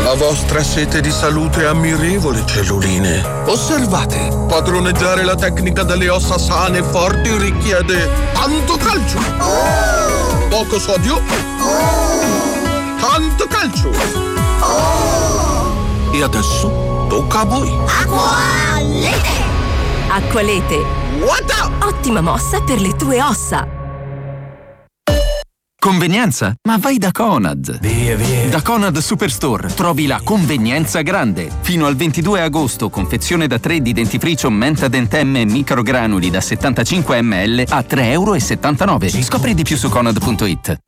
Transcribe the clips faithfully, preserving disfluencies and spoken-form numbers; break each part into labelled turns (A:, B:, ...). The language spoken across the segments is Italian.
A: La vostra sete di salute è ammirevole, celluline. Osservate, padroneggiare la tecnica delle ossa sane e forti richiede tanto calcio, poco sodio, tanto calcio. E adesso tocca a voi.
B: Acqualete! Acqualete.
A: What?
B: Ottima mossa per le tue ossa.
C: Convenienza? Ma vai da Conad!
D: Via, via!
C: Da Conad Superstore trovi la convenienza grande. Fino al ventidue agosto, confezione da tre di dentifricio Menta Dentemme microgranuli da settantacinque millilitri a tre e settantanove euro. Scopri di più su conad punto it.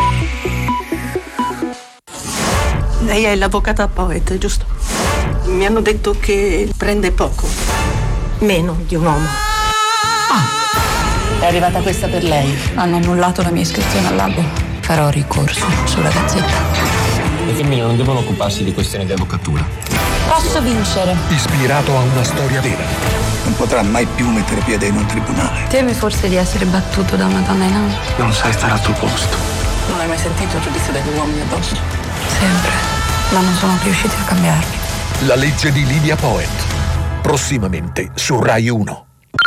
E: Lei è l'avvocata Poet, giusto? Mi hanno detto che prende poco. Meno di un uomo.
F: Ah! È arrivata questa per lei. Hanno annullato la mia iscrizione all'albo. Farò ricorso sulla Gazzetta.
G: Le femmine non devono occuparsi di questioni di avvocatura.
F: Posso vincere.
D: Ispirato a una storia vera.
H: Non potrà mai più mettere piede in un tribunale.
F: Teme forse di essere battuto da una donna in alto?
H: Non sai stare al tuo posto.
E: Non hai mai sentito il giudizio degli uomini addosso?
F: Sempre. Ma non sono riusciti a cambiarmi.
D: La legge di Lidia Poet. Prossimamente su Rai uno.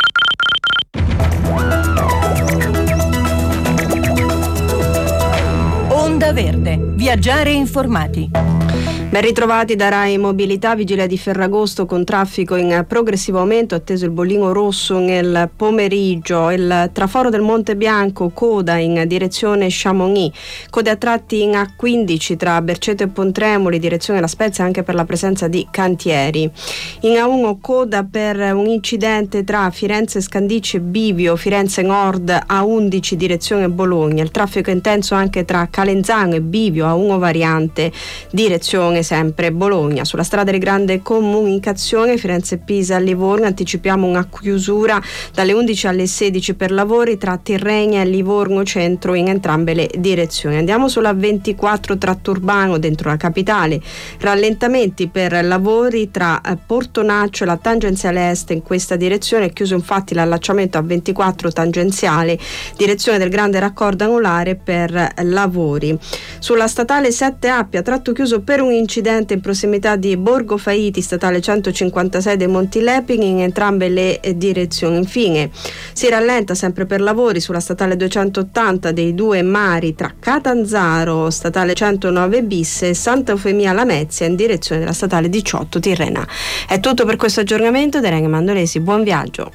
B: Onda Verde. Viaggiare informati.
I: Ben ritrovati da Rai Mobilità. Vigile di Ferragosto con traffico in progressivo aumento, atteso il bollino rosso nel pomeriggio. Il traforo del Monte Bianco, coda in direzione Chamonix, code a tratti in A quindici tra Berceto e Pontremoli direzione La Spezia, anche per la presenza di cantieri. In A uno coda per un incidente tra Firenze Scandicci e Bivio, Firenze Nord A undici direzione Bologna. Il traffico è intenso anche tra Calenzano e Bivio, A uno variante direzione sempre Bologna. Sulla strada di grande comunicazione Firenze-Pisa Livorno anticipiamo una chiusura dalle undici alle sedici per lavori tra Tirrenia e Livorno Centro in entrambe le direzioni. Andiamo sulla ventiquattro tratto urbano dentro la capitale, rallentamenti per lavori tra Portonaccio e la tangenziale est in questa direzione. È chiuso infatti l'allacciamento a ventiquattro tangenziale direzione del grande raccordo angolare per lavori. Sulla statale sette Appia tratto chiuso per un incidente in prossimità di Borgo Faiti, statale centocinquantasei dei Monti Lepini in entrambe le direzioni. Infine si rallenta sempre per lavori sulla statale duecentottanta dei Due Mari tra Catanzaro, statale centonove bis e Santa Eufemia Lamezia in direzione della statale diciotto Tirrena. È tutto per questo aggiornamento. Da Irene Mandolesi, buon viaggio.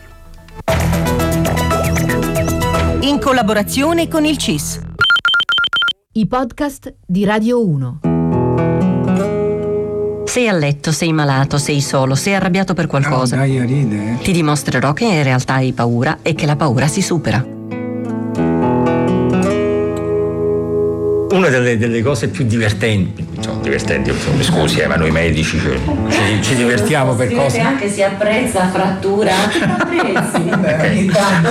B: In collaborazione con il C I S.
J: I podcast di Radio uno.
K: Sei a letto, sei malato, sei solo, sei arrabbiato per qualcosa.
H: No, dai, ride.
K: Ti dimostrerò che in realtà hai paura e che la paura si supera.
G: Una delle, delle cose più divertenti, sono divertenti, mi scusi, eh, ma noi medici ci, ci, ci divertiamo per
F: si
G: cose.
F: Anche si apprezza frattura.
G: Okay.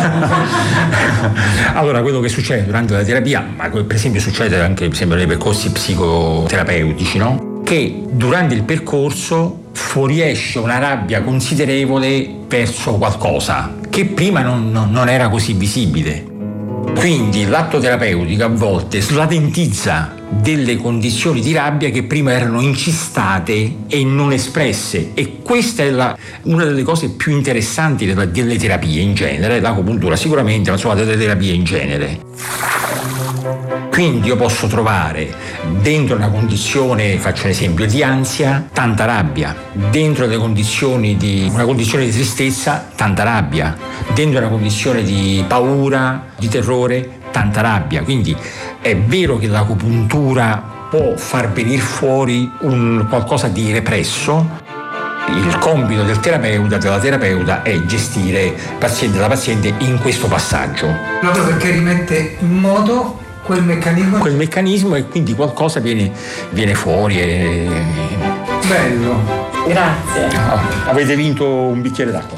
G: Allora, quello che succede durante la terapia, ma per esempio succede anche per esempio nei percorsi psicoterapeutici, no? Che durante il percorso fuoriesce una rabbia considerevole verso qualcosa che prima non, non, non era così visibile. Quindi l'atto terapeutico a volte slatentizza delle condizioni di rabbia che prima erano incistate e non espresse, e questa è la, una delle cose più interessanti della, delle terapie in genere, l'acupuntura sicuramente, ma insomma delle terapie in genere. Quindi io posso trovare dentro una condizione, faccio un esempio, di ansia, tanta rabbia, dentro le condizioni di una condizione di tristezza, tanta rabbia, dentro una condizione di paura, di terrore, tanta rabbia. Quindi è vero che l'acupuntura può far venire fuori un qualcosa di represso. Il compito del terapeuta, della terapeuta, è gestire paziente da paziente in questo passaggio.
H: Proprio perché rimette in moto quel meccanismo.
G: Quel meccanismo e quindi qualcosa viene, viene fuori. E...
H: Bello.
F: Grazie.
G: No, avete vinto un bicchiere d'acqua.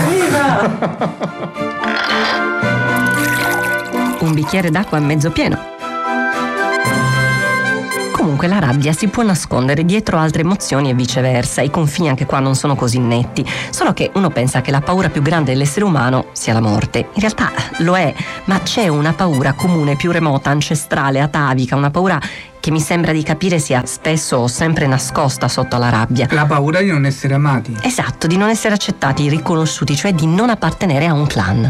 K: Un bicchiere d'acqua mezzo pieno. Comunque la rabbia si può nascondere dietro altre emozioni e viceversa. I confini anche qua non sono così netti, solo che uno pensa che la paura più grande dell'essere umano sia la morte. In realtà lo è, ma c'è una paura comune più remota, ancestrale, atavica, una paura che mi sembra di capire sia spesso o sempre nascosta sotto la rabbia.
H: La paura di non essere amati.
K: Esatto, di non essere accettati, riconosciuti, cioè di non appartenere a un clan.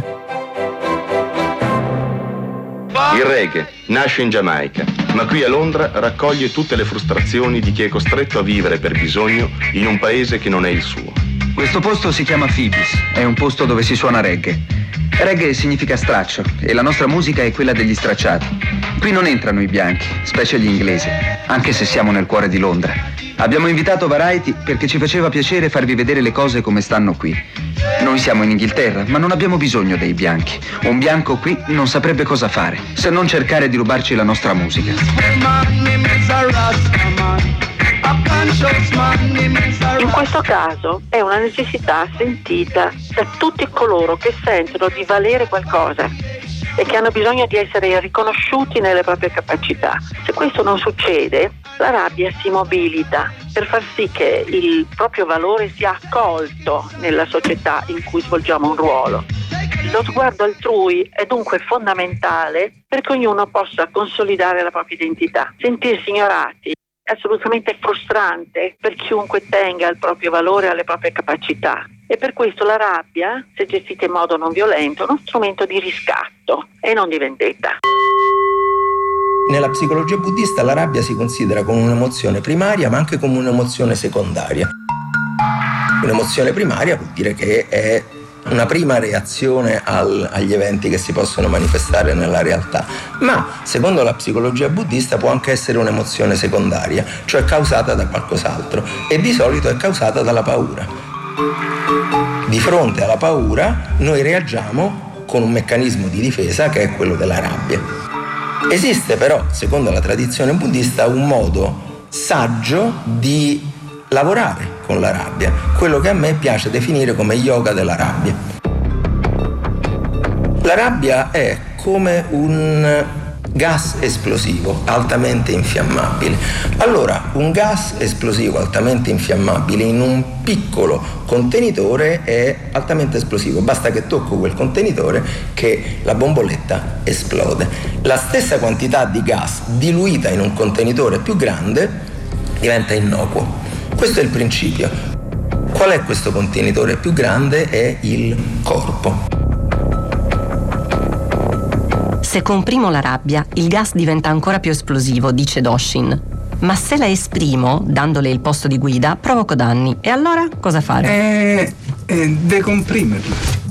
L: Il reggae nasce in Giamaica, ma qui a Londra raccoglie tutte le frustrazioni di chi è costretto a vivere per bisogno in un paese che non è il suo.
M: Questo posto si chiama Phoebes, è un posto dove si suona reggae. Reggae significa straccio e la nostra musica è quella degli stracciati. Qui non entrano i bianchi, specie gli inglesi, anche se siamo nel cuore di Londra. Abbiamo invitato Variety perché ci faceva piacere farvi vedere le cose come stanno qui. Noi siamo in Inghilterra, ma non abbiamo bisogno dei bianchi. Un bianco qui non saprebbe cosa fare, se non cercare di rubarci la nostra musica.
E: In questo caso è una necessità sentita da tutti coloro che sentono di valere qualcosa e che hanno bisogno di essere riconosciuti nelle proprie capacità. Se questo non succede, la rabbia si mobilita per far sì che il proprio valore sia accolto nella società in cui svolgiamo un ruolo. Lo sguardo altrui è dunque fondamentale perché ognuno possa consolidare la propria identità. Sentirsi ignorati è assolutamente frustrante per chiunque tenga il proprio valore e alle proprie capacità. E per questo la rabbia, se gestita in modo non violento, è uno strumento di riscatto e non di vendetta.
N: Nella psicologia buddista la rabbia si considera come un'emozione primaria ma anche come un'emozione secondaria. Un'emozione primaria vuol dire che è una prima reazione al, agli eventi che si possono manifestare nella realtà, ma secondo la psicologia buddista può anche essere un'emozione secondaria, cioè causata da qualcos'altro, e di solito è causata dalla paura. Di fronte alla paura noi reagiamo con un meccanismo di difesa che è quello della rabbia. Esiste però, secondo la tradizione buddista, un modo saggio di lavorare con la rabbia, quello che a me piace definire come yoga della rabbia. La rabbia è come un gas esplosivo altamente infiammabile. Allora, un gas esplosivo altamente infiammabile in un piccolo contenitore è altamente esplosivo. Basta che tocco quel contenitore che la bomboletta esplode. La stessa quantità di gas diluita in un contenitore più grande diventa innocuo. Questo è il principio. Qual è questo contenitore più grande? È il corpo.
K: Se comprimo la rabbia, il gas diventa ancora più esplosivo, dice Doshin. Ma se la esprimo, dandole il posto di guida, provoco danni. E allora cosa fare?
H: Eh, eh, decomprimerla.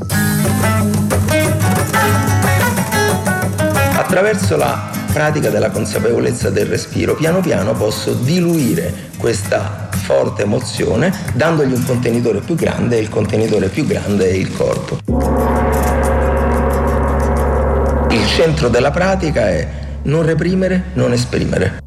N: Attraverso la pratica della consapevolezza del respiro, piano piano posso diluire questa forte emozione dandogli un contenitore più grande, e il contenitore più grande è il corpo. Il centro della pratica è non reprimere, non esprimere.